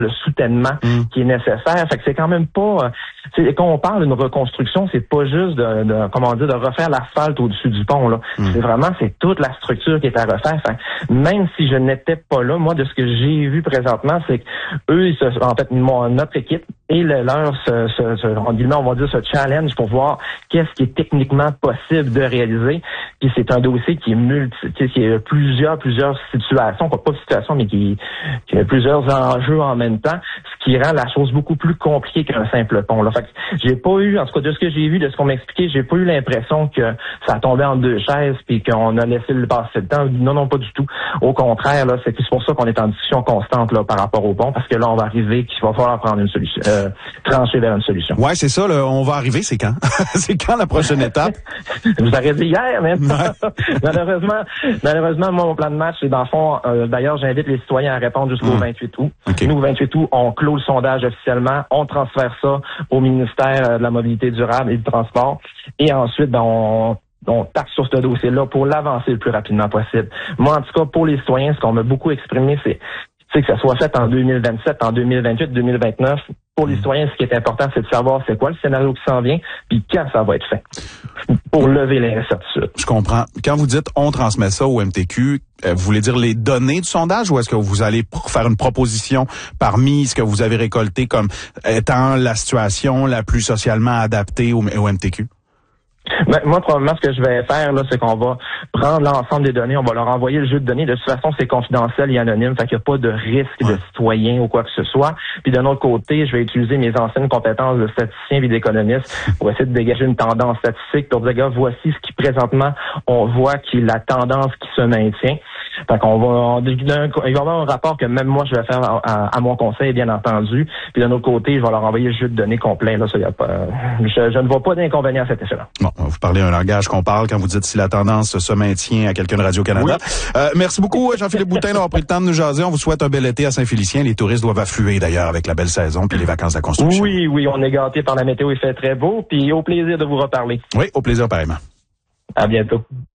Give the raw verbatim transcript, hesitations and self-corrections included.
le soutènement mmh. qui est nécessaire. Fait que c'est quand même pas... C'est, quand on parle d'une reconstruction, c'est pas juste de, de comment dire, de refaire l'asphalte au-dessus du pont. Là. Mmh. C'est vraiment, c'est toute la structure qui est à refaire. Fait que même si je n'étais pas là, moi, de ce que j'ai vu présentement, c'est que eux, ils se, en fait, mon, notre équipe et le, leur, se, se, se, on va dire, ce challenge pour voir qu'est-ce qui est techniquement possible de réaliser. Puis c'est un dossier qui est multi, qui a plusieurs, plusieurs situations, pas de situations, mais qui, qui a plusieurs enjeux en même temps, ce qui rend la chose beaucoup plus compliquée qu'un simple pont. Là. Fait que j'ai pas eu, en tout cas de ce que j'ai vu, de ce qu'on m'a expliqué, j'ai pas eu l'impression que ça tombait en deux chaises puis qu'on a laissé le passer le temps. Non, non, pas du tout. Au contraire, là, c'est pour ça qu'on est en discussion constante là par rapport au pont, parce que là, on va arriver qu'il va falloir prendre une solution, euh, trancher vers une solution. Ouais, c'est ça. Là, on va arriver. C'est quand C'est quand la prochaine étape? Je vous aurais dit hier, mais malheureusement, malheureusement, moi, mon plan de match, c'est dans le fond. Euh, d'ailleurs, j'invite les citoyens à répondre jusqu'au mmh. vingt-huit août. Okay. Nous, vingt-huit août, on clôt le sondage officiellement. On transfère ça au ministère de la Mobilité durable et du Transport. Et ensuite, ben, on on tape sur ce dossier-là pour l'avancer le plus rapidement possible. Moi, en tout cas, pour les citoyens, ce qu'on m'a beaucoup exprimé, c'est que ça soit fait en deux mille vingt-sept, en deux mille vingt-huit, deux mille vingt-neuf. Pour les citoyens, ce qui est important, c'est de savoir c'est quoi le scénario qui s'en vient, puis quand ça va être fait, pour lever les incertitudes. Je comprends. Quand vous dites « on transmet ça au M T Q », euh, vous voulez dire les données du sondage, ou est-ce que vous allez faire une proposition parmi ce que vous avez récolté comme étant la situation la plus socialement adaptée au, au M T Q? Ben, moi, probablement, ce que je vais faire, là, c'est qu'on va prendre l'ensemble des données, on va leur envoyer le jeu de données. De toute façon, c'est confidentiel et anonyme, fait qu'il n'y a pas de risque ouais. de citoyen ou quoi que ce soit. Puis d'un autre côté, je vais utiliser mes anciennes compétences de statisticien et d'économiste pour essayer de dégager une tendance statistique pour dire, gars, voici ce qui présentement, on voit qui est la tendance qui se maintient. Fait qu'on va, on, il va y avoir un rapport que même moi je vais faire à, à, à mon conseil, bien entendu. Puis d'un autre côté, je vais leur envoyer le jeu de données complet. Là, ça y a pas, je, je ne vois pas d'inconvénient à cet effet-là. Bon, vous parlez un langage qu'on parle quand vous dites si la tendance se maintient à quelqu'un de Radio-Canada. Oui. Euh, merci beaucoup, Jean-Philippe Boutin, d'avoir pris le temps de nous jaser. On vous souhaite un bel été à Saint-Félicien. Les touristes doivent affluer d'ailleurs avec la belle saison puis les vacances de la construction. Oui, oui, on est gâtés par la météo, il fait très beau. Puis au plaisir de vous reparler. Oui, au plaisir pareillement. À bientôt.